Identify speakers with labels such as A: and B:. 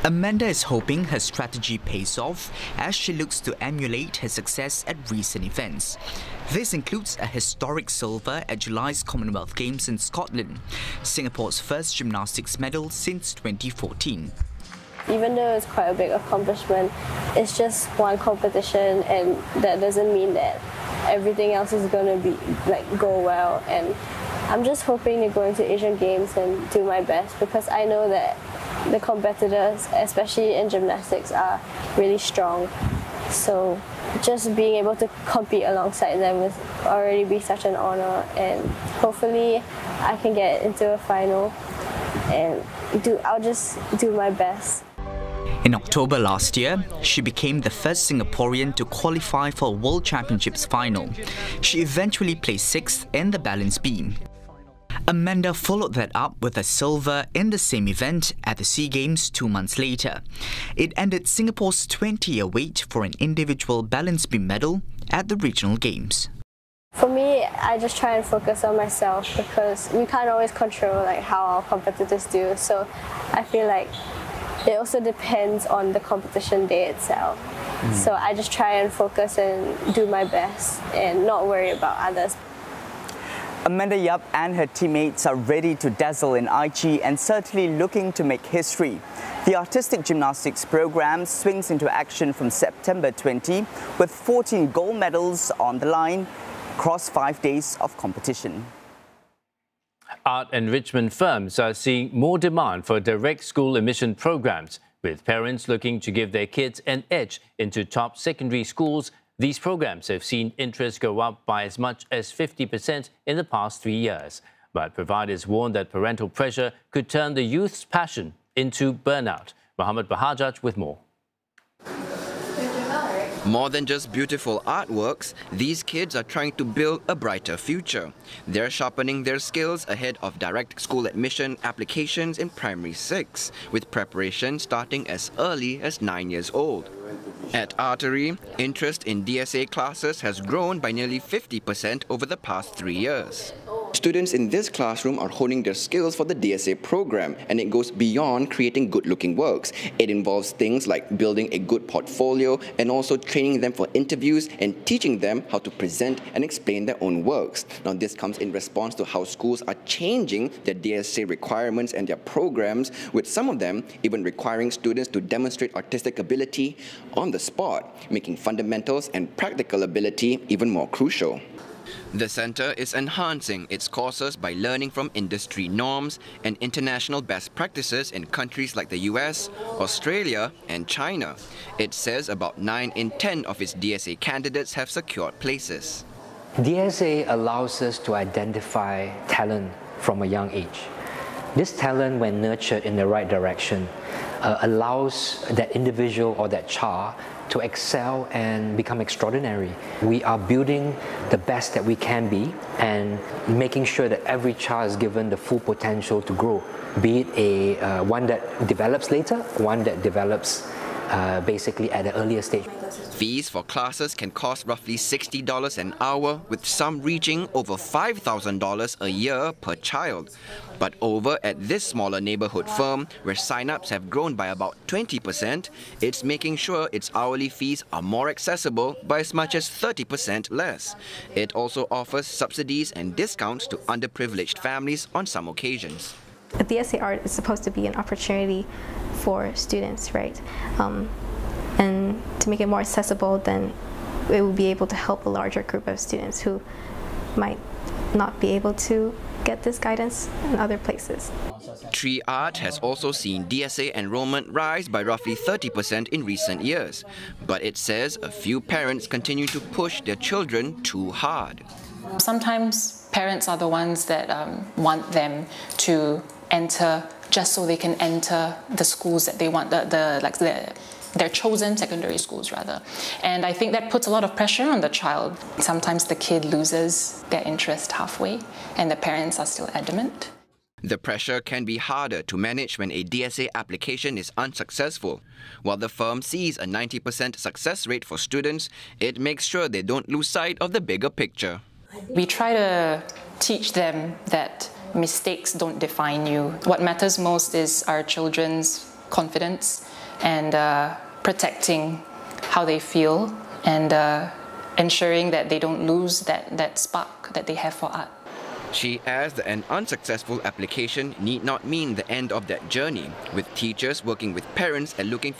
A: Amanda is hoping her strategy pays off as she looks to emulate her success at recent events. This includes a historic silver at July's Commonwealth Games in Scotland, Singapore's first gymnastics medal since 2014.
B: Even though it's quite a big accomplishment, it's just one competition, and that doesn't mean that everything else is going to go well. And I'm just hoping to go into Asian Games and do my best, because I know that the competitors, especially in gymnastics, are really strong. So just being able to compete alongside them will already be such an honor, and hopefully I can get into a final and I'll just do my best.
A: In October last year, she became the first Singaporean to qualify for a World Championships final. She eventually placed 6th in the balance beam. Amanda followed that up with a silver in the same event at the SEA Games 2 months later. It ended Singapore's 20-year wait for an individual balance beam medal at the regional games.
B: For me, I just try and focus on myself, because we can't always control how our competitors do. So I feel like it also depends on the competition day itself. So I just try and focus and do my best and not worry about others.
C: Amanda Yap and her teammates are ready to dazzle in Aichi and certainly looking to make history. The artistic gymnastics program swings into action from September 20 with 14 gold medals on the line across 5 days of competition.
D: Art enrichment firms are seeing more demand for direct school admission programs, with parents looking to give their kids an edge into top secondary schools. These programs have seen interest go up by as much as 50% in the past 3 years. But providers warn that parental pressure could turn the youth's passion into burnout. Mohammed Bahajaj with more.
E: More than just beautiful artworks, these kids are trying to build a brighter future. They're sharpening their skills ahead of direct school admission applications in Primary 6, with preparation starting as early as 9 years old. At Artery, interest in DSA classes has grown by nearly 50% over the past 3 years. Students in this classroom are honing their skills for the DSA program, and it goes beyond creating good-looking works. It involves things like building a good portfolio and also training them for interviews and teaching them how to present and explain their own works. Now, this comes in response to how schools are changing their DSA requirements and their programs, with some of them even requiring students to demonstrate artistic ability on the spot, making fundamentals and practical ability even more crucial. The centre is enhancing its courses by learning from industry norms and international best practices in countries like the US, Australia and China. It says about 9 in 10 of its DSA candidates have secured places.
F: DSA allows us to identify talent from a young age. This talent, when nurtured in the right direction, allows that individual or that child to excel and become extraordinary. We are building the best that we can be and making sure that every child is given the full potential to grow, be it one that develops later, one that develops basically at an earlier stage.
E: Fees for classes can cost roughly $60 an hour, with some reaching over $5,000 a year per child. But over at this smaller neighbourhood firm, where sign-ups have grown by about 20%, it's making sure its hourly fees are more accessible by as much as 30% less. It also offers subsidies and discounts to underprivileged families on some occasions.
G: DSA art is supposed to be an opportunity for students, right? And to make it more accessible, then it will be able to help a larger group of students who might not be able to get this guidance in other places.
E: Tree Art has also seen DSA enrollment rise by roughly 30% in recent years, but it says a few parents continue to push their children too hard.
H: Sometimes parents are the ones that want them to enter just so they can enter the schools that they want, their chosen secondary schools rather. And I think that puts a lot of pressure on the child. Sometimes the kid loses their interest halfway and the parents are still adamant.
E: The pressure can be harder to manage when a DSA application is unsuccessful. While the firm sees a 90% success rate for students, it makes sure they don't lose sight of the bigger picture.
H: We try to teach them that mistakes don't define you. What matters most is our children's confidence and protecting how they feel and ensuring that they don't lose that spark that they have for art.
E: She adds that an unsuccessful application need not mean the end of that journey, with teachers working with parents and looking